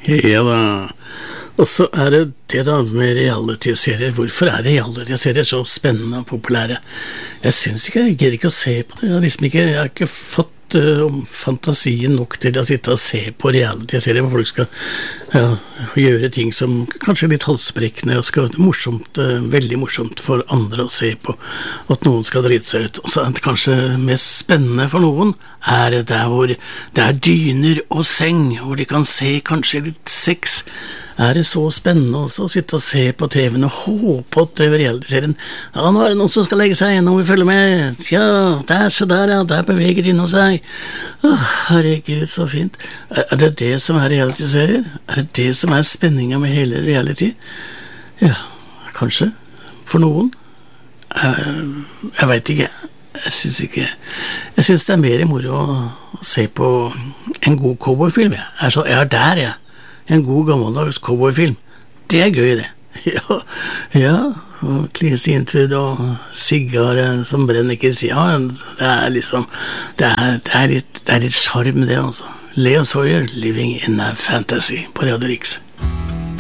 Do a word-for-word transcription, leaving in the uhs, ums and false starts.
Ja da. Og så er det det da med reality-serier. Hvorfor er reality-serier så spennende og populære? Jeg synes ikke, jeg gidder ikke å se på det. Jeg har liksom ikke, jeg har ikke fått uh, fantasien nok til å sitte og se på reality-serier hvor folk skal ja, gjøre ting som kanskje er litt halsbrekkende og skal være morsomt, uh, veldig morsomt for andre å se på, at noen skal drite seg ut. Og så er det kanskje mest spennende for noen er det der hvor det er dyner og seng, hvor de kan se kanskje litt sex. Er det så spennende også å sitte og se på T V-en og håpe at over reality-serien ja, nå er det noen som skal legge seg, nå må vi følge med, ja, der, se der, ja, der beveger de innom seg. Åh, herregud, så fint. Er det det som er reality-serier? Er det det som er spenninga med hele reality? Ja, kanskje, for noen. Jeg, jeg vet ikke, jeg synes ikke, jeg synes det er mer moro å se på en god cowboyfilm, jeg. Er så, jeg er der, jeg. En god gammeldags cowboyfilm. Det er gøy, det. Ja, ja. Og Clint Eastwood og sigarer som brenner ikke i sida. Ja, det er liksom, det er, det er litt, det er litt charm det, altså. Leo Sawyer, Living in a Fantasy på Radio Riks.